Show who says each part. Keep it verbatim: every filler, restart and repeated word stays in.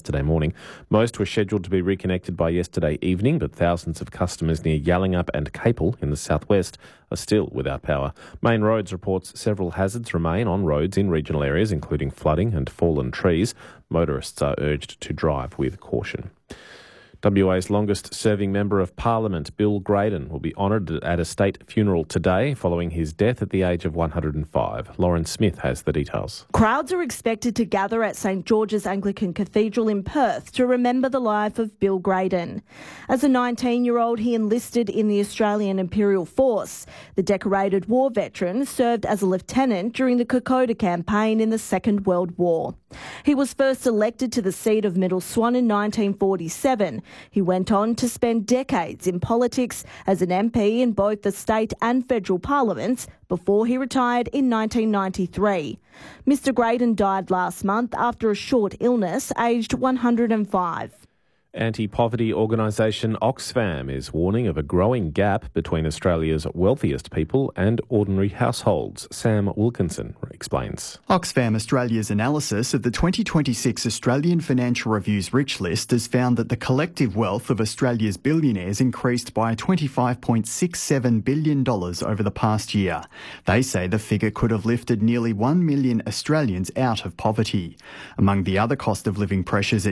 Speaker 1: yesterday morning. Most were scheduled to be reconnected by yesterday evening, but thousands of customers near Yallingup and Capel in the southwest are still without power. Main Roads reports several hazards remain on roads in regional areas, including flooding and fallen trees. Motorists are urged to drive with caution. W A's longest-serving Member of Parliament, Bill Graydon, will be honoured at a state funeral today following his death at the age of one hundred and five. Lauren Smith has the details.
Speaker 2: Crowds are expected to gather at St George's Anglican Cathedral in Perth to remember the life of Bill Graydon. As a nineteen-year-old, he enlisted in the Australian Imperial Force. The decorated war veteran served as a lieutenant during the Kokoda campaign in the Second World War. He was first elected to the seat of Middle Swan in nineteen forty-seven. He went on to spend decades in politics as an M P in both the state and federal parliaments before he retired in nineteen ninety-three. Mister Graydon died last month after a short illness, aged one hundred and five.
Speaker 1: Anti-poverty organisation Oxfam is warning of a growing gap between Australia's wealthiest people and ordinary households. Sam Wilkinson explains.
Speaker 3: Oxfam Australia's analysis of the twenty twenty-six Australian Financial Review's Rich List has found that the collective wealth of Australia's billionaires increased by twenty-five point six seven billion dollars over the past year. They say the figure could have lifted nearly one million Australians out of poverty. Among the other cost of living pressures